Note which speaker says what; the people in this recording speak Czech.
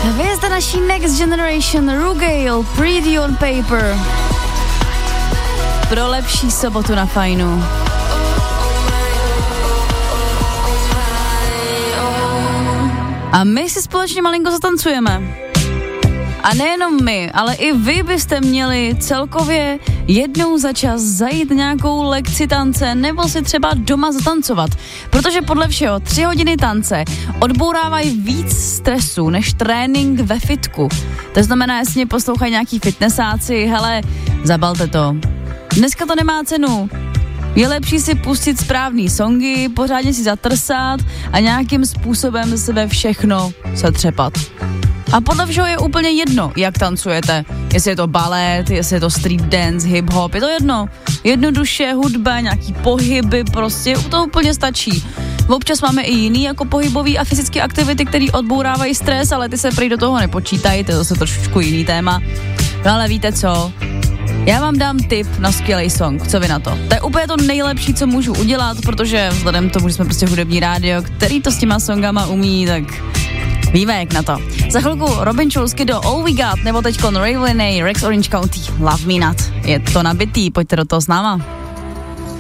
Speaker 1: Hvězda naší Next Generation, Rugale, Pretty on Paper. Pro lepší sobotu na Fajnu. A my si společně malinko zatancujeme. A nejenom my, ale i vy byste měli celkově jednou za čas zajít nějakou lekci tance nebo si třeba doma zatancovat. Protože podle všeho 3 hodiny tance odbourávají víc stresu než trénink ve fitku. To znamená, jestli mě poslouchají nějaký fitnessáci, hele, zabalte to. Dneska to nemá cenu. Je lepší si pustit správný songy, pořádně si zatrsat a nějakým způsobem se ve všechno setřepat. A podle všeho je úplně jedno, jak tancujete. Jestli je to balet, jestli je to street dance, hip-hop, je to jedno. Jednoduše, hudba, nějaký pohyby, prostě to úplně stačí. Občas máme i jiný jako pohybový a fyzické aktivity, které odbourávají stres, ale ty se prý do toho nepočítají, to je zase trošičku jiný téma. No ale víte co? Já vám dám tip na skvělej song, co vy na to? To je úplně to nejlepší, co můžu udělat, protože vzhledem k tomu, že jsme prostě hudební rádio, který to s těma songama umí, tak víme jak na to. Za chvilku Robin Schulz do All We Got, nebo teďkon Ray Renee, Rex Orange County, Love Me Not. Je to nabitý, pojďte do toho s náma.